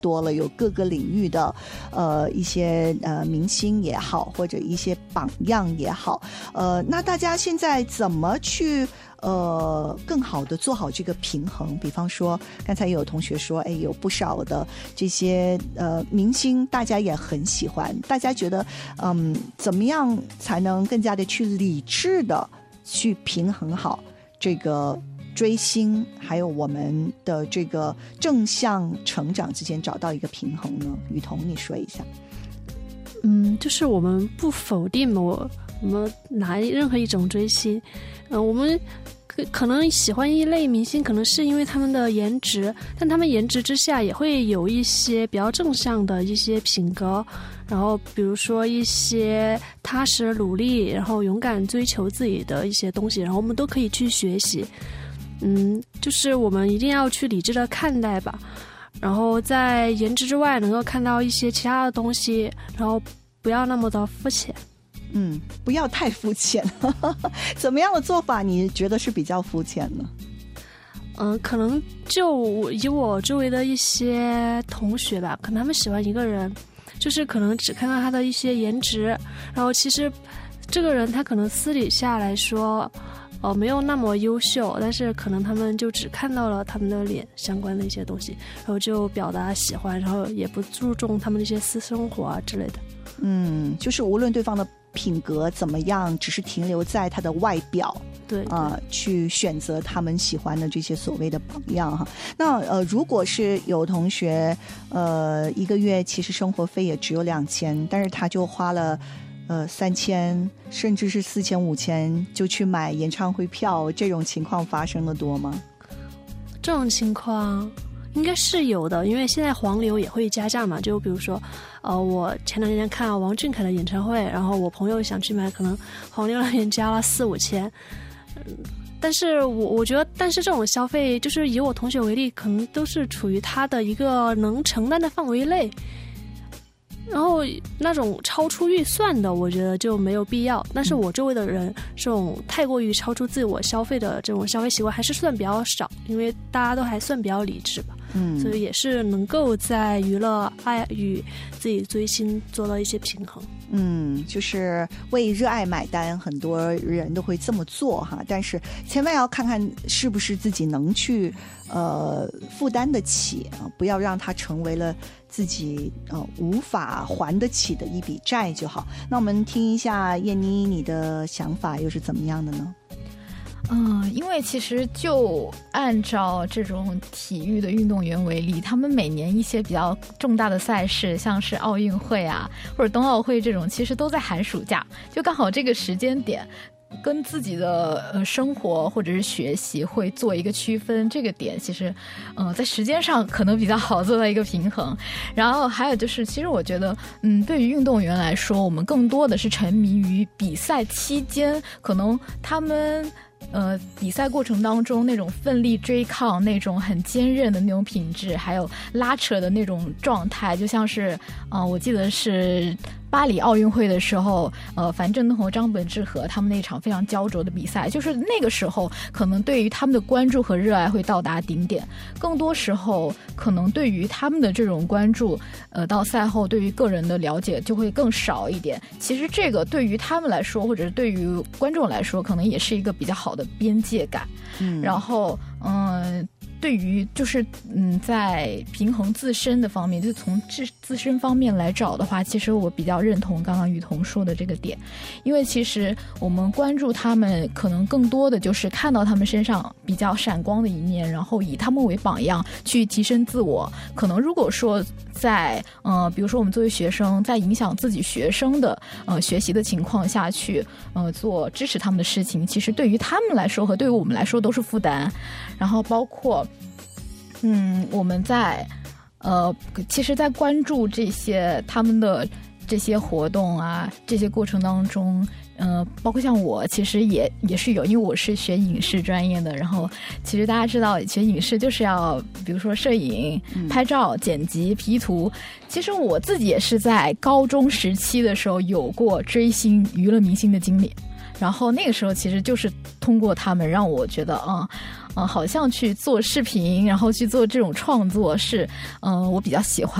多了，有各个领域的一些明星也好，或者一些榜样也好，那大家现在怎么去更好的做好这个平衡？比方说刚才也有同学说，哎，有不少的这些明星大家也很喜欢，大家觉得怎么样才能更加的去理智的去平衡好这个追星还有我们的这个正向成长之间找到一个平衡呢？雨桐你说一下。 就是我们不否定我们拿任何一种追星，我们可能喜欢一类明星，可能是因为他们的颜值，但他们颜值之下也会有一些比较正向的一些品格，然后比如说一些踏实努力，然后勇敢追求自己的一些东西，然后我们都可以去学习。就是我们一定要去理智的看待吧，然后在颜值之外能够看到一些其他的东西，然后不要那么的肤浅。 不要太肤浅。怎么样的做法你觉得是比较肤浅呢？ 可能就以我周围的一些同学吧，可能他们喜欢一个人，就是可能只看到他的一些颜值，然后其实这个人他可能私底下来说没有那么优秀，但是可能他们就只看到了他们的脸相关的一些东西，然后就表达喜欢，然后也不注重他们的一些私生活啊之类的。 就是无论对方的品格怎么样，只是停留在他的外表， 对去选择他们喜欢的这些所谓的榜样哈。那如果是有同学一个月其实生活费也只有2000，但是他就花了3000甚至是4000、5000就去买演唱会票，这种情况发生的多吗？ 这种情况应该是有的，因为现在黄牛也会加价嘛，就比如说我前2天看了王俊凯的演唱会，然后我朋友想去买，可能黄牛那边加了4、5千。但是我觉得，但是这种消费就是以我同学为例，可能都是处于他的一个能承担的范围内，然后那种超出预算的我觉得就没有必要。但是我周围的人这种太过于超出自我消费的这种消费习惯还是算比较少，因为大家都还算比较理智吧。所以也是能够在娱乐爱与自己追星做到一些平衡。 就是为热爱买单，很多人都会这么做哈，但是千万要看看是不是自己能去负担得起不要让它成为了自己无法还得起的一笔债就好。那我们听一下燕妮你的想法又是怎么样的呢？ 因为其实就按照这种体育的运动员为例，他们每年一些比较重大的赛事，像是奥运会啊或者冬奥会这种，其实都在寒暑假，就刚好这个时间点跟自己的生活或者是学习会做一个区分，这个点其实在时间上可能比较好做到一个平衡。然后还有就是其实我觉得对于运动员来说，我们更多的是沉迷于比赛期间，可能他们比赛过程当中那种奋力追抗，那种很坚韧的那种品质，还有拉扯的那种状态，就像是我记得是巴黎奥运会的时候，樊振东和张本智和他们那场非常焦灼的比赛，就是那个时候可能对于他们的关注和热爱会到达顶点，更多时候可能对于他们的这种关注到赛后对于个人的了解就会更少一点。其实这个对于他们来说，或者是对于观众来说，可能也是一个比较好的边界感。然后对于就是在平衡自身的方面，就从自身方面来找的话，其实我比较认同刚刚雨桐说的这个点。因为其实我们关注他们可能更多的就是看到他们身上比较闪光的一面，然后以他们为榜样去提升自我。可能如果说在比如说我们作为学生，在影响自己学生的学习的情况下去做支持他们的事情，其实对于他们来说和对于我们来说都是负担。然后包括我们在其实在关注这些他们的这些活动啊，这些过程当中包括像我其实也是有，因为我是学影视专业的，然后其实大家知道学影视就是要比如说摄影、拍照、剪辑、P 图。其实我自己也是在高中时期的时候有过追星娱乐明星的经历， 然后那个时候其实就是通过他们让我觉得好像去做视频，然后去做这种创作是我比较喜欢